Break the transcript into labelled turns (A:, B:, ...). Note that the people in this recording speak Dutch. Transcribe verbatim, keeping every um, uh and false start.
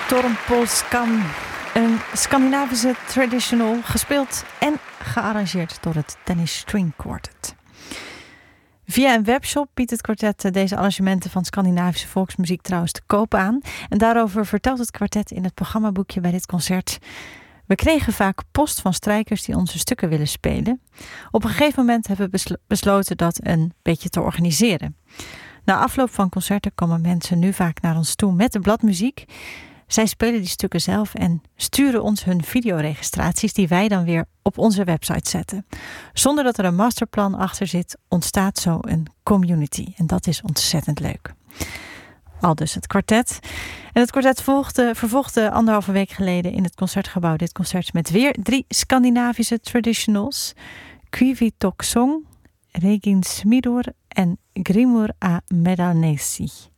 A: Stormpolskan, een Scandinavische traditional, gespeeld en gearrangeerd door het Danish String Quartet. Via een webshop biedt het kwartet deze arrangementen van Scandinavische volksmuziek trouwens te koop aan. En daarover vertelt het kwartet in het programmaboekje bij dit concert. We kregen vaak post van strijkers die onze stukken willen spelen. Op een gegeven moment hebben we beslo- besloten dat een beetje te organiseren. Na afloop van concerten komen mensen nu vaak naar ons toe met de bladmuziek. Zij spelen die stukken zelf en sturen ons hun videoregistraties die wij dan weer op onze website zetten. Zonder dat er een masterplan achter zit, ontstaat zo een community. En dat is ontzettend leuk. Aldus het kwartet. En het kwartet volgde, vervolgde anderhalve week geleden in het Concertgebouw dit concert met weer drie Scandinavische traditionals. Kvivi Tok Song, Regin Smidor en Grimur a Medanesi.